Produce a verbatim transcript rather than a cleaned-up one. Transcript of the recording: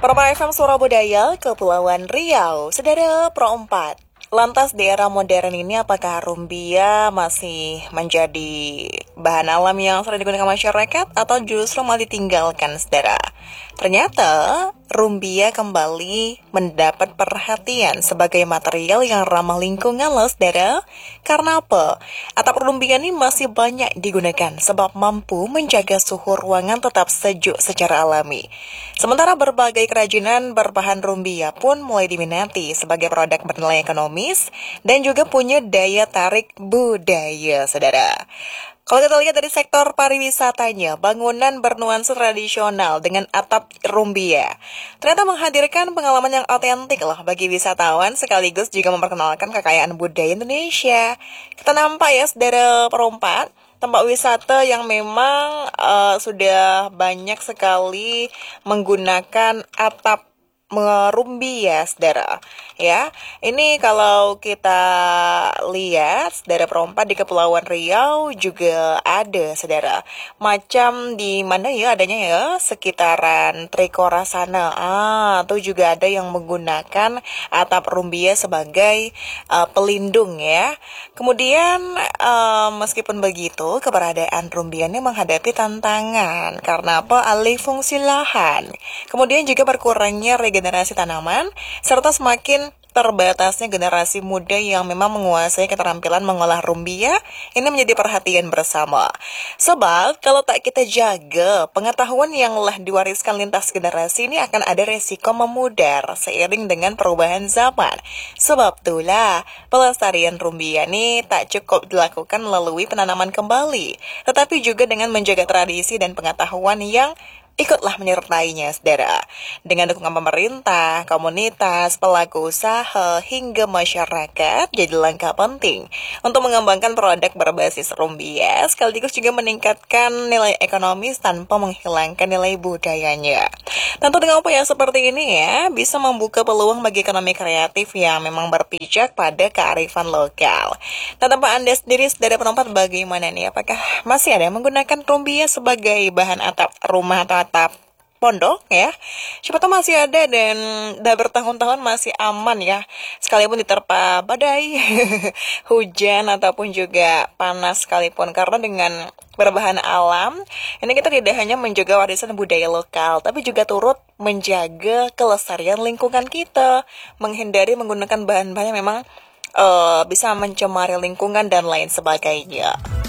Permai F M Suara Budaya, Kepulauan Riau, Saudara Pro empat. Lantas di era modern ini apakah rumbia masih menjadi bahan alam yang sering digunakan masyarakat atau justru malah ditinggalkan, saudara? Ternyata rumbia kembali mendapat perhatian sebagai material yang ramah lingkungan loh, saudara. Karena apa? Atap rumbia ini masih banyak digunakan sebab mampu menjaga suhu ruangan tetap sejuk secara alami. Sementara berbagai kerajinan berbahan rumbia pun mulai diminati sebagai produk bernilai ekonomis dan juga punya daya tarik budaya, saudara. Kalau kita lihat dari sektor pariwisatanya, bangunan bernuansa tradisional dengan atap rumbia ternyata menghadirkan pengalaman yang otentik loh bagi wisatawan sekaligus juga memperkenalkan kekayaan budaya Indonesia. Kita nampak ya, saudara perompak, tempat wisata yang memang uh, sudah banyak sekali menggunakan atap merumbia, saudara. Ya, ini kalau kita lihat, saudara perompak, di Kepulauan Riau juga ada, saudara. Macam di mana ya adanya ya, sekitaran Trikora sana. Ah, itu juga ada yang menggunakan atap rumbia sebagai uh, pelindung ya. Kemudian uh, meskipun begitu, keberadaan rumbia ini menghadapi tantangan karena apa? Alih fungsi lahan. Kemudian juga berkurangnya regenerasi tanaman serta semakin terbatasnya generasi muda yang memang menguasai keterampilan mengolah rumbia. Ini menjadi perhatian bersama. Sebab kalau tak kita jaga, pengetahuan yang telah diwariskan lintas generasi ini akan ada resiko memudar seiring dengan perubahan zaman. Sebab itulah pelestarian rumbia ini tak cukup dilakukan melalui penanaman kembali, tetapi juga dengan menjaga tradisi dan pengetahuan yang ikutlah menyertainya, saudara. Dengan dukungan pemerintah, komunitas, pelaku usaha, hingga masyarakat jadi langkah penting untuk mengembangkan produk berbasis rumbia, sekaligus juga meningkatkan nilai ekonomis tanpa menghilangkan nilai budayanya. Tentu dengan upaya seperti ini ya, bisa membuka peluang bagi ekonomi kreatif yang memang berpijak pada kearifan lokal. Nah, tempat Anda sendiri, saudara penonton, bagaimana nih? Apakah masih ada yang menggunakan rumbia sebagai bahan atap rumah atau atap pondok ya? Siapa tahu masih ada dan udah bertahun-tahun masih aman ya, sekalipun diterpa badai, hujan ataupun juga panas sekalipun. Karena dengan berbahan alam ini kita tidak hanya menjaga warisan budaya lokal, tapi juga turut menjaga kelestarian lingkungan kita, menghindari menggunakan bahan-bahan yang memang uh, bisa mencemari lingkungan dan lain sebagainya.